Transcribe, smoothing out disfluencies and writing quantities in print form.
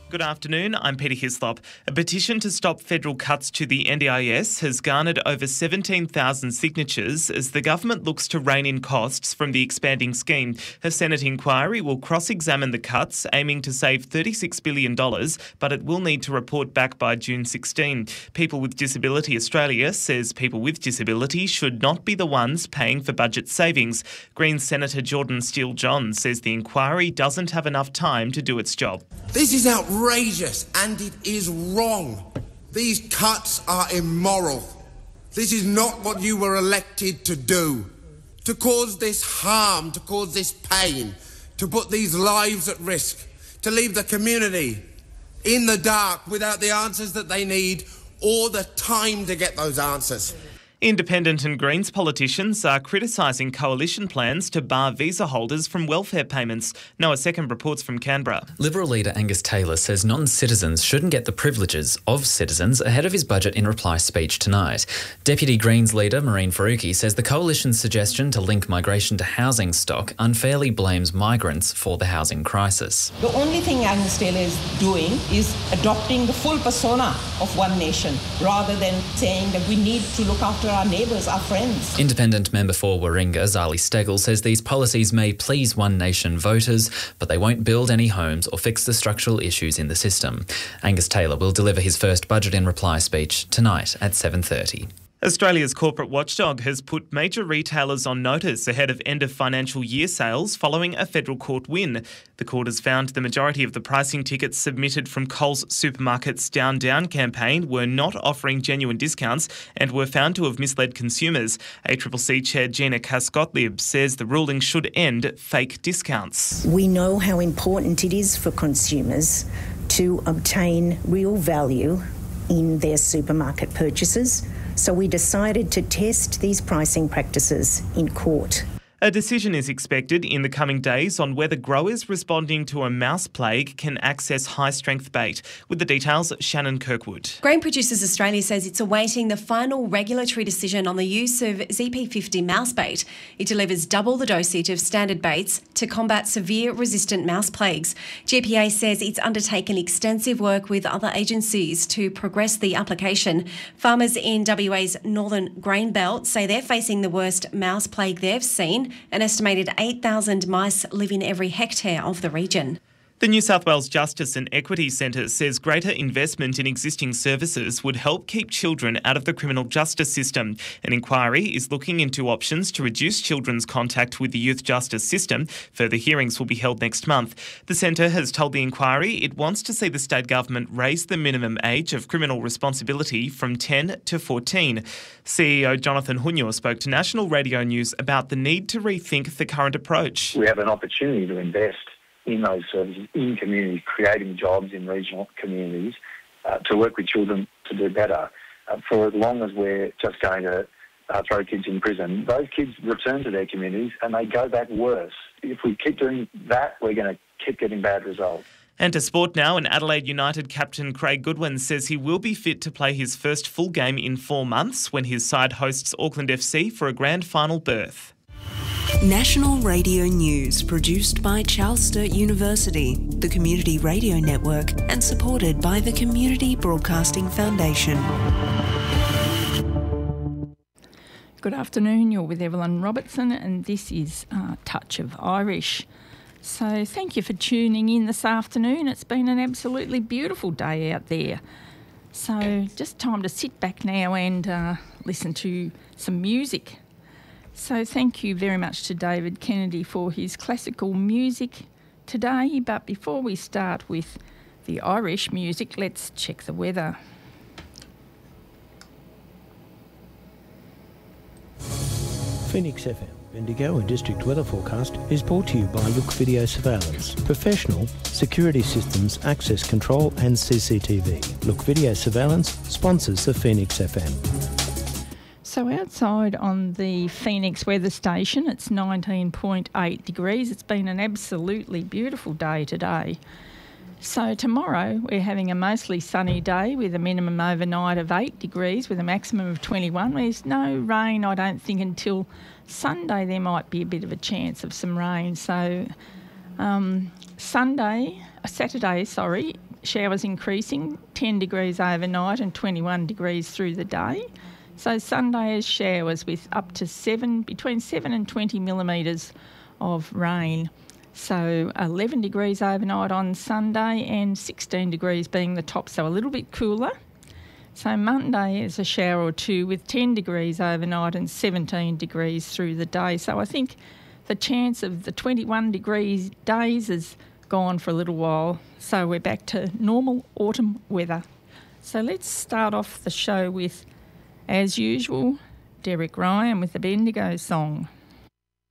Good afternoon, I'm Peter Hislop. A petition to stop federal cuts to the NDIS has garnered over 17,000 signatures as the government looks to rein in costs from the expanding scheme. A Senate inquiry will cross-examine the cuts, aiming to save $36 billion, but it will need to report back by June 16. People with Disability Australia says people with disability should not be the ones paying for budget savings. Greens Senator Jordan Steele-John says the inquiry doesn't have enough time to do its job. This is outrageous and it is wrong. These cuts are immoral. This is not what you were elected to do. To cause this harm, to cause this pain, to put these lives at risk, to leave the community in the dark without the answers that they need or the time to get those answers. Independent and Greens politicians are criticising coalition plans to bar visa holders from welfare payments. Noah Second reports from Canberra. Liberal leader Angus Taylor says non-citizens shouldn't get the privileges of citizens ahead of his budget in reply speech tonight. Deputy Greens leader Mehreen Faruqi says the coalition's suggestion to link migration to housing stock unfairly blames migrants for the housing crisis. The only thing Angus Taylor is doing is adopting the full persona of One Nation rather than saying that we need to look after our neighbours, our friends. Independent member for Warringah, Zali Stegel, says these policies may please One Nation voters, but they won't build any homes or fix the structural issues in the system. Angus Taylor will deliver his first budget in reply speech tonight at 7:30. Australia's corporate watchdog has put major retailers on notice ahead of end of financial year sales following a federal court win. The court has found the majority of the pricing tickets submitted from Coles Supermarket's Down Down campaign were not offering genuine discounts and were found to have misled consumers. ACCC Chair Gina Cass-Gottlieb says the ruling should end fake discounts. We know how important it is for consumers to obtain real value in their supermarket purchases. So we decided to test these pricing practices in court. A decision is expected in the coming days on whether growers responding to a mouse plague can access high-strength bait. With the details, Shannon Kirkwood. Grain Producers Australia says it's awaiting the final regulatory decision on the use of ZP50 mouse bait. It delivers double the dosage of standard baits to combat severe resistant mouse plagues. GPA says it's undertaken extensive work with other agencies to progress the application. Farmers in WA's northern grain belt say they're facing the worst mouse plague they've seen. An estimated 8,000 mice live in every hectare of the region. The New South Wales Justice and Equity Centre says greater investment in existing services would help keep children out of the criminal justice system. An inquiry is looking into options to reduce children's contact with the youth justice system. Further hearings will be held next month. The centre has told the inquiry it wants to see the state government raise the minimum age of criminal responsibility from 10 to 14. CEO Jonathan Hunyor spoke to National Radio News about the need to rethink the current approach. We have an opportunity to invest in those services, in communities, creating jobs in regional communities, to work with children to do better. For as long as we're just going to throw kids in prison, those kids return to their communities and they go back worse. If we keep doing that, we're going to keep getting bad results. And to sport now, and Adelaide United captain Craig Goodwin says he will be fit to play his first full game in 4 months when his side hosts Auckland FC for a grand final berth. National Radio News, produced by Charles Sturt University, the Community Radio Network, and supported by the Community Broadcasting Foundation. Good afternoon, you're with Evelyn Robertson, and this is Touch of Irish. So thank you for tuning in this afternoon. It's been an absolutely beautiful day out there. So just time to sit back now and listen to some music. So thank you very much to David Kennedy for his classical music today. But before we start with the Irish music, let's check the weather. Phoenix FM Bendigo and District Weather Forecast is brought to you by Look Video Surveillance. Professional security systems, access control and CCTV. Look Video Surveillance sponsors the Phoenix FM. So outside on the Phoenix weather station, it's 19.8 degrees. It's been an absolutely beautiful day today. So tomorrow we're having a mostly sunny day with a minimum overnight of 8 degrees with a maximum of 21. There's no rain, I don't think, until Sunday. There might be a bit of a chance of some rain. So Saturday, showers increasing, 10 degrees overnight and 21 degrees through the day. So Sunday is showers with up to between 7 and 20 millimetres of rain. So 11 degrees overnight on Sunday and 16 degrees being the top, so a little bit cooler. So Monday is a shower or two with 10 degrees overnight and 17 degrees through the day. So I think the chance of the 21 degrees days is gone for a little while. So we're back to normal autumn weather. So let's start off the show with, as usual, Derek Ryan with the Bendigo song.